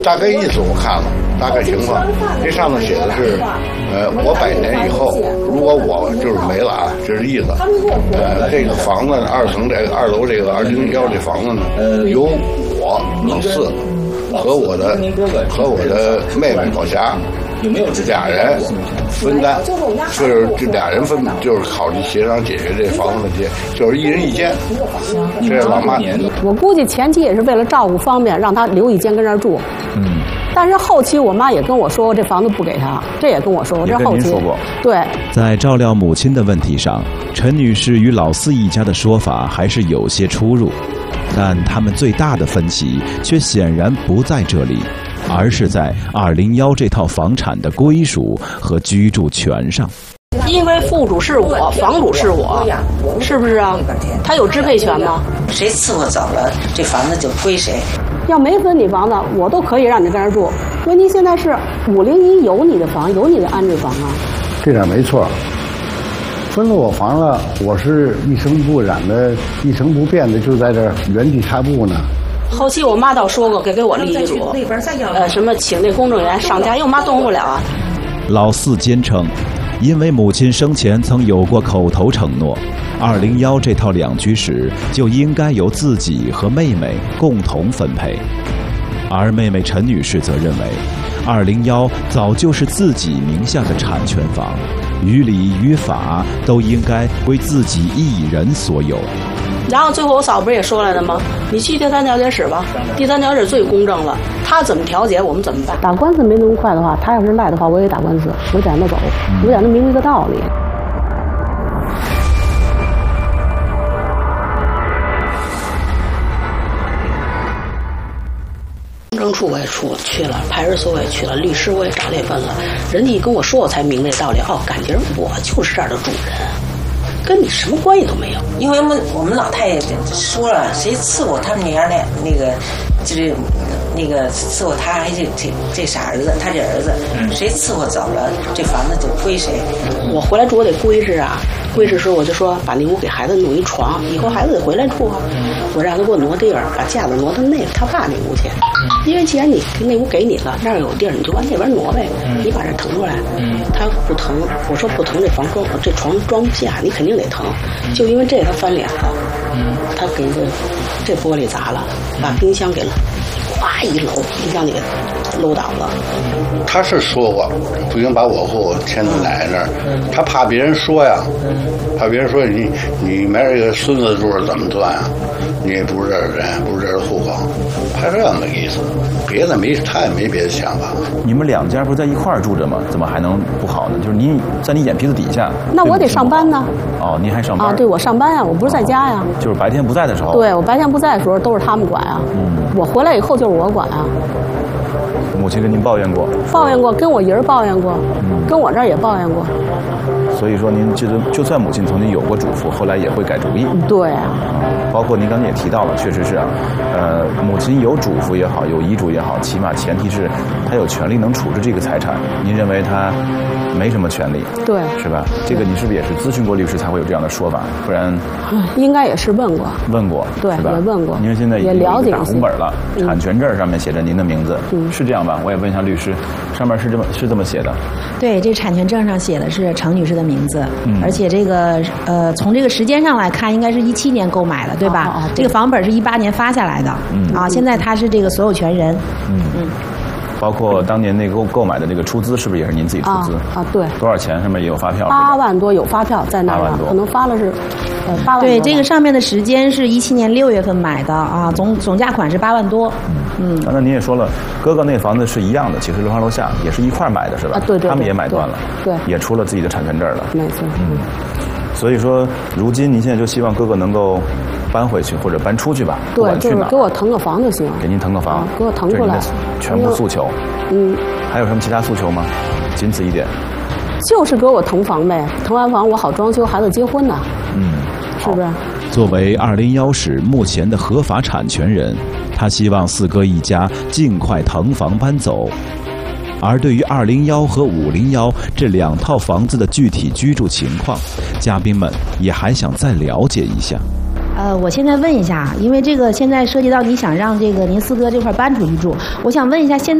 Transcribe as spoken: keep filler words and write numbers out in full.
大概意思我看了，大概情况，这上面写的是，呃，我百年以后，如果我就是没了啊，这是意思。呃，这个房子二层这个二楼这个二零幺这房子呢，由我老四和我的和我的妹妹老霞。俩人分担，就是这俩人分，就是考虑协商解决这房子问题，就是一人一间。这是老妈年。 我估计前期也是为了照顾方便，让他留一间跟这儿住。 嗯。 但是后期我妈也跟我说过，这房子不给他，这也跟我说过，这是后期。 说过。 对。 在照料母亲的问题上，陈女士与老四一家的说法还是有些出入，但他们最大的分歧却显然不在这里。而是在二零幺这套房产的归属和居住权上， 因为户主是我，房主是我，是不是啊？他有支配权吗？ 谁伺候走了，这房子就归谁。 要没分你房子，我都可以让你在这儿住。问题现在是五零一有你的房，有你的安置房啊。 这点没错。分了我房了，我是一尘不染的、一成不变的，就在这儿原地踏步呢。 后期我妈倒说过，给给我立遗嘱，呃，什么请那公证员上家，因为我妈动不了啊。 老四坚称，因为母亲生前曾有过口头承诺，二零幺这套两居室就应该由自己和妹妹共同分配，而妹妹陈女士则认为，二零幺早就是自己名下的产权房，于理于法都应该归自己一人所有。 然后最后我嫂不是也说来了吗？你去第三调解室吧，第三调解最公正了，他怎么调解我们怎么办？打官司没那么快的话，他要是赖的话，我也打官司，我讲他走，我讲他明白个道理。公证处我也出去了，派出所我也去了，律师我也找了一份了，人家一跟我说，我才明白道理。哦，感情我就是这儿的主人。跟你什么关系都没有， 因为我们我们老太太说了，谁伺候他们娘俩那个，就是那个伺候他，还这这这傻儿子，他这儿子，谁伺候走了，这房子就归谁。 我回来住我得归置啊，归置时候我就说把那屋给孩子弄一床，以后孩子得回来住啊。我让他给我挪地儿，把架子挪到那他爸那屋去，因为既然你那屋给你了，那儿有地儿你就往那边挪呗，你把这腾出来。他不腾，我说不腾，这房装这床装不下，你肯定得腾。就因为这他翻脸了，他给这这玻璃砸了，把冰箱给了，哗一搂，冰箱给搂倒了。 他是说过，不行把我和我前头奶奶那儿，他怕别人说呀，怕别人说你你没这个孙子住怎么算啊？你也不是这儿的人，不是这儿的户口，他这样的意思，别的没，他也没别的想法。 你们两家不是在一块儿住着吗？怎么还能不好呢？就是你在你眼皮子底下。 那我得上班呢。 哦，您还上班啊？ 对，我上班呀，我不是在家呀。 就是白天不在的时候。 对，我白天不在的时候都是他们管啊。嗯。我回来以后就是我管啊。 母亲跟您抱怨过？ 抱怨过，跟我爷儿抱怨过，嗯、跟我这儿也抱怨过。 所以说，您就就算母亲曾经有过嘱咐，后来也会改主意。 对啊。 包括您刚才也提到了，确实是啊，呃，母亲有嘱咐也好，有遗嘱也好，起码前提是她有权利能处置这个财产。您认为她没什么权利？对，是吧？这个你是不是也是咨询过律师才会有这样的说法？不然， 应该也是问过。 问过， 对， 是吧？ 也问过。 因为现在已经有一个大红本了， 嗯、 产权证上面写着您的名字，嗯、是这样吧？我也问一下律师，上面是这么是这么写的？ 对，这产权证上写的是程女士的名字，嗯、而且这个呃，从这个时间上来看，应该是一七年购买的，对吧？哦哦、这个房本是一八年发下来的，嗯、啊，现在他是这个所有权人，嗯嗯。 包括当年那个购购买的这个出资，是不是也是您自己出资？ 啊，啊对。 多少钱？上面也有发票。 八万多有发票在那儿，可能发了是，呃，八万多。 对，这个上面的时间是一七年六月份买的啊，总总价款是八万多。 嗯。刚才您也说了，哥哥那房子是一样的，其实楼上楼下也是一块买的，是吧？ 啊，对对。 他们也买断了， 对， 也出了自己的产权证了。 没错。 嗯。所以说，如今您现在就希望哥哥能够搬回去或者搬出去吧，不管去哪， 就是给我腾个房就行。 给您腾个房， 给我腾出来， 全部诉求。嗯。还有什么其他诉求吗？仅此一点。 就是给我腾房呗，腾完房我好装修，孩子结婚呢。嗯，是不是？ 作为二零幺室目前的合法产权人，他希望四哥一家尽快腾房搬走。而对于二零幺和五零幺这两套房子的具体居住情况，嘉宾们也还想再了解一下。 呃，我现在问一下，因为这个现在涉及到你想让这个您四哥这块搬出去住，我想问一下，现在。